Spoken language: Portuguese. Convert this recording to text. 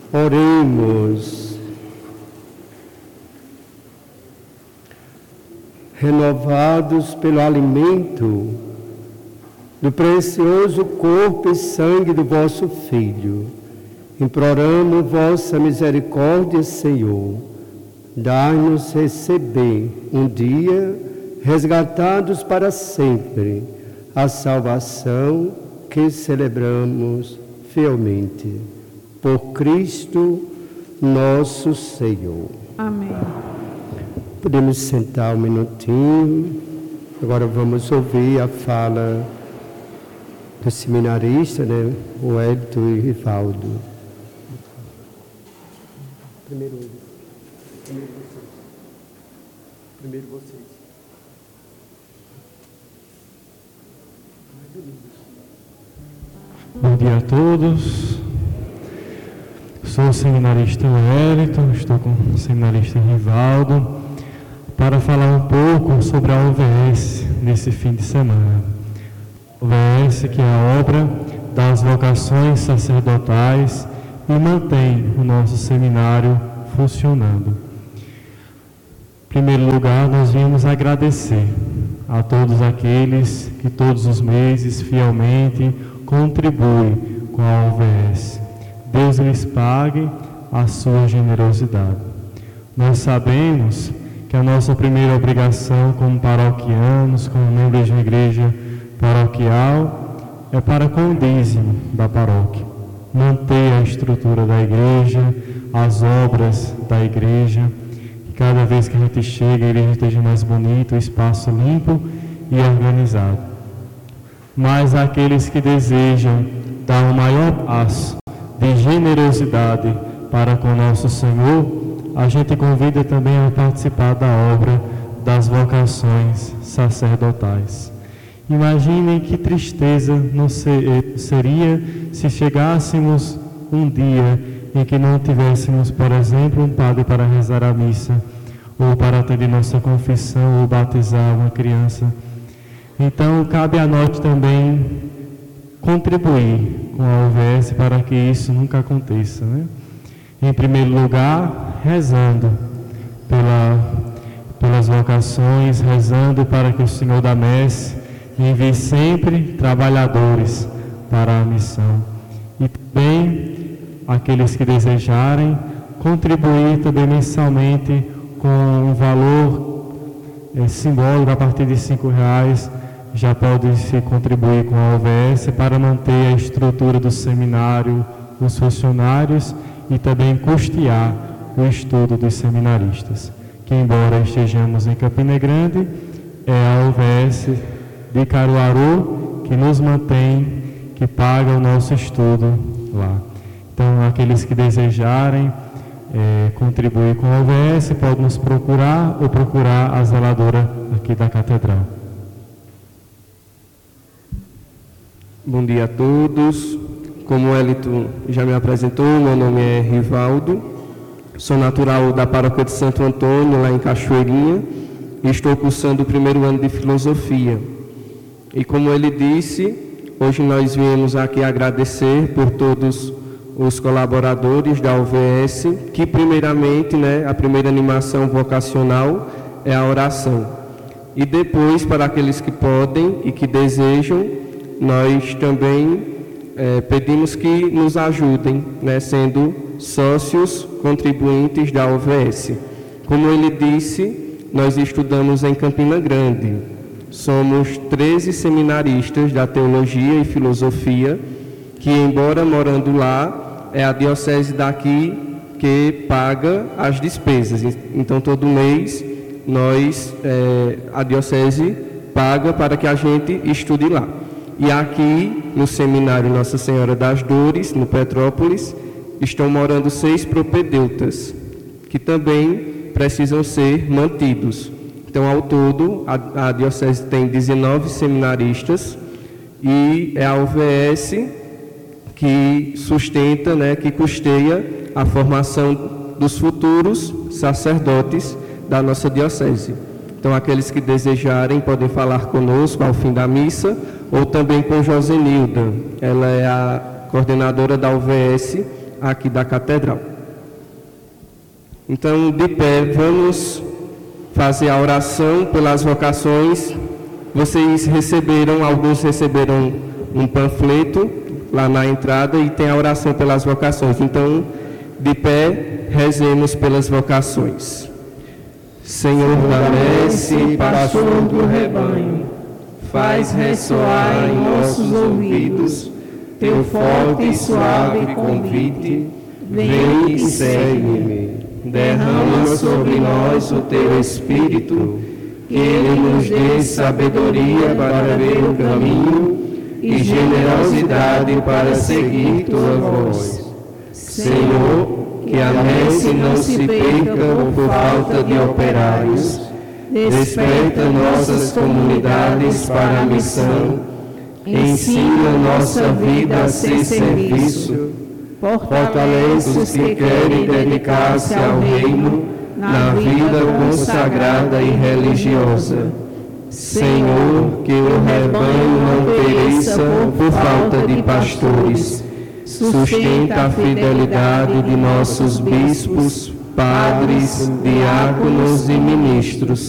Oremos. Renovados pelo alimento do precioso corpo e sangue do vosso Filho, imploramos vossa misericórdia, Senhor. Dai-nos receber um dia, resgatados para sempre, a salvação que celebramos fielmente. Por Cristo nosso Senhor. Amém. Podemos sentar um minutinho. Agora vamos ouvir a fala do seminarista, né? O Hélito e Rivaldo. Primeiro vocês. Bom dia a todos. Sou o seminarista Wellington, estou com o seminarista Rivaldo para falar um pouco sobre a OVS nesse fim de semana. OVS, que é a obra das vocações sacerdotais e mantém o nosso seminário funcionando. Em primeiro lugar, nós viemos agradecer a todos aqueles que todos os meses fielmente contribuem com a OVS. Deus lhes pague a sua generosidade. Nós sabemos que a nossa primeira obrigação como paroquianos, como membros de uma igreja paroquial, é para com o dízimo da paróquia. Manter a estrutura da igreja, as obras da igreja, que cada vez que a gente chega, a igreja esteja mais bonita, o espaço limpo e organizado. Mas aqueles que desejam dar um maior passo de generosidade para com nosso Senhor, a gente convida também a participar da obra das vocações sacerdotais. Imaginem que tristeza não seria se chegássemos um dia em que não tivéssemos, por exemplo, um padre para rezar a missa, ou para atender nossa confissão, ou batizar uma criança. Então, cabe a nós também contribuir com a OVS para que isso nunca aconteça, né? Em primeiro lugar, rezando pelas vocações, rezando para que o Senhor da Messe envie sempre trabalhadores para a missão. E também aqueles que desejarem contribuir também mensalmente com um valor simbólico a partir de R$5, já pode se contribuir com a OVS para manter a estrutura do seminário, os funcionários e também custear o estudo dos seminaristas, que embora estejamos em Campina Grande, é a OVS de Caruaru que nos mantém, que paga o nosso estudo lá. Então, aqueles que desejarem contribuir com a OVS, podem nos procurar ou procurar a zeladora aqui da Catedral. Bom dia a todos. Como o Hélito já me apresentou, meu nome é Rivaldo, sou natural da paróquia de Santo Antônio, lá em Cachoeirinha, e estou cursando o primeiro ano de Filosofia. E como ele disse, hoje nós viemos aqui agradecer por todos os colaboradores da OVS, que primeiramente, a primeira animação vocacional é a oração. E depois, para aqueles que podem e que desejam, nós também pedimos que nos ajudem, sendo sócios contribuintes da OVS. Como ele disse, nós estudamos em Campina Grande. Somos 13 seminaristas da Teologia e Filosofia, que, embora morando lá, é a diocese daqui que paga as despesas. Então, todo mês, a diocese paga para que a gente estude lá. E aqui, no seminário Nossa Senhora das Dores, no Petrópolis, estão morando 6 propedeutas, que também precisam ser mantidos. Então, ao todo, a diocese tem 19 seminaristas e é a OVS que sustenta, que custeia a formação dos futuros sacerdotes da nossa diocese. Então, aqueles que desejarem podem falar conosco ao fim da missa, ou também com Josenilda. Ela é a coordenadora da OVS aqui da Catedral. Então, de pé, vamos fazer a oração pelas vocações. Vocês alguns receberam um panfleto lá na entrada e tem a oração pelas vocações. Então, de pé, rezemos pelas vocações. Senhor da messe, pastor do rebanho, faz ressoar em nossos ouvidos teu forte e suave convite, vem e segue-me. Derrama sobre nós o teu Espírito, que ele nos dê sabedoria para ver o caminho e generosidade para seguir tua voz. Senhor, que a messe não se perca por falta de operários. Desperta nossas comunidades para a missão. Ensina nossa vida a ser serviço. Fortalece os que querem dedicar-se ao reino na vida consagrada e religiosa. Senhor, que o rebanho não pereça por falta de pastores. Sustenta a fidelidade de nossos bispos, padres, diáconos e ministros.